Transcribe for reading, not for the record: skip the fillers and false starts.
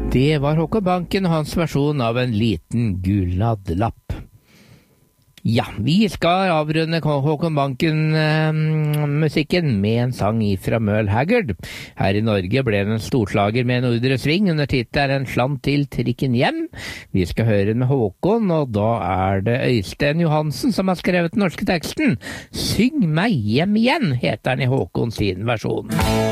Det var Håkon Banken og hans versjon av en liten gulladlapp. Ja, vi skal avrunde Håkon Banken-musikken med en sang fra Merle Haggard. Her i Norge ble den storslager med Nordre Sving under tittelen En slant til trikken hjem. Vi skal høre den med Håkon, og da er det Øystein Johansen som har skrevet den norske teksten. Syng meg hjem igjen, heter den i Håkon sin versjon.